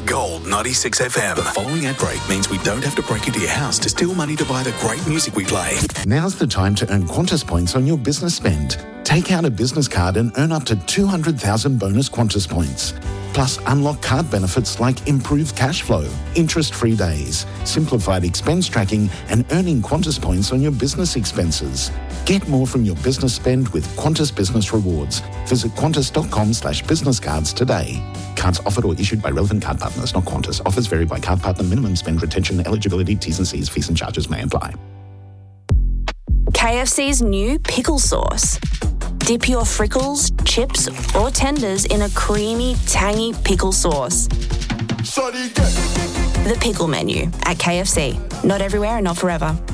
Gold 96 FM. The following ad break means we don't have to break into your house to steal money to buy the great music we play. Now's the time to earn Qantas points on your business spend. Take out a business card and earn up to 200,000 bonus Qantas points. Plus, unlock card benefits like improved cash flow, interest-free days, simplified expense tracking, and earning Qantas points on your business expenses. Get more from your business spend with Qantas Business Rewards. Visit qantas.com/business cards today. Cards offered or issued by relevant card partners, not Qantas. Offers vary by card partner. Minimum spend, retention, eligibility, T's and C's, fees and charges may apply. KFC's new pickle sauce. Dip your frickles, chips or tenders in a creamy, tangy pickle sauce. The pickle menu at KFC. Not everywhere and not forever.